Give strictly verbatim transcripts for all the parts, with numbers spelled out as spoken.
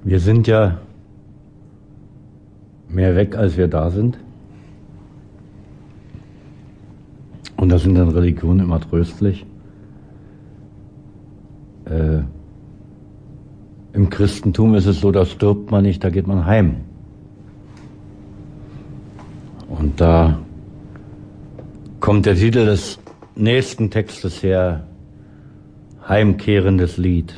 Wir sind ja mehr weg, als wir da sind. Und das sind dann Religionen immer tröstlich. Äh, Im Christentum ist es so, da stirbt man nicht, da geht man heim. Und da kommt der Titel des nächsten Textes her, Heimkehrendes Lied.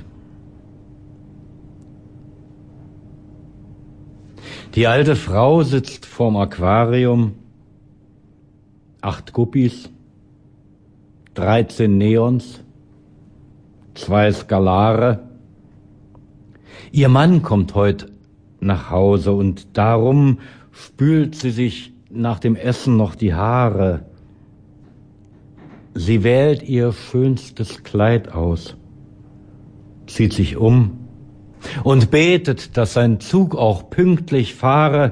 Die alte Frau sitzt vorm Aquarium, acht Guppies, dreizehn Neons, zwei Skalare. Ihr Mann kommt heut nach Hause und darum spült sie sich nach dem Essen noch die Haare. Sie wählt ihr schönstes Kleid aus, zieht sich um und betet, dass sein Zug auch pünktlich fahre.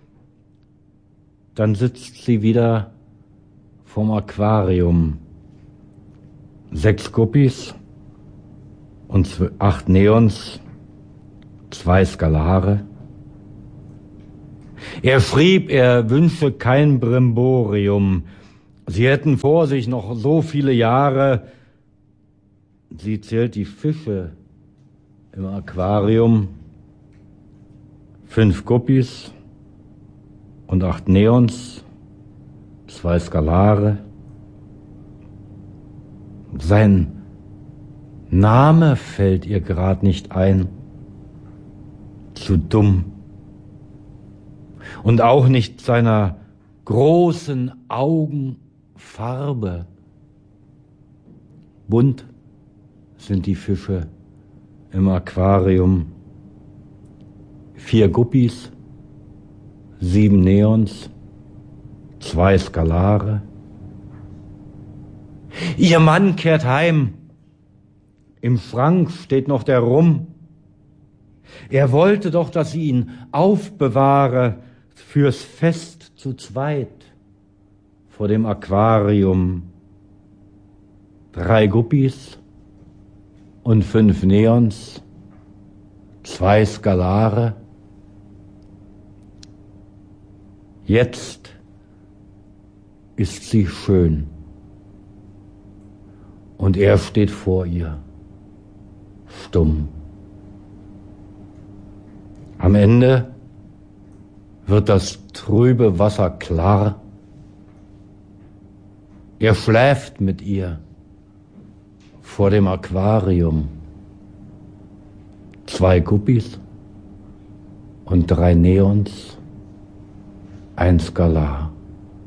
Dann sitzt sie wieder vorm Aquarium. Sechs Guppies und acht Neons, zwei Skalare. Er schrieb, er wünsche kein Brimborium. Sie hätten vor sich noch so viele Jahre. Sie zählt die Fische im Aquarium. Fünf Guppies und acht Neons, zwei Skalare. Sein Name fällt ihr grad nicht ein. Zu dumm. Und auch nicht seiner großen Augen Farbe. Bunt sind die Fische im Aquarium. Vier Guppies, sieben Neons, zwei Skalare. Ihr Mann kehrt heim. Im Schrank steht noch der Rum. Er wollte doch, dass sie ihn aufbewahre fürs Fest zu zweit vor dem Aquarium. Drei Guppies und fünf Neons, zwei Skalare. Jetzt ist sie schön und er steht vor ihr, stumm. Am Ende wird das trübe Wasser klar. Er schläft mit ihr vor dem Aquarium. Zwei Guppies und drei Neons, ein Skalar.